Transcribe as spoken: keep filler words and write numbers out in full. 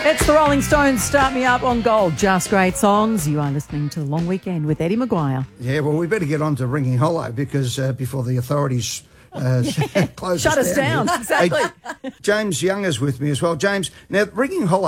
It's the Rolling Stones, Start Me Up on Gold. Just great songs. You are listening to The Long Weekend with Eddie Maguire. Yeah, well, we better get on to Ringing Hollow because uh, before the authorities uh, close Shut us down. down, exactly. Hey, James Young is with me as well. James, now Ringing Hollow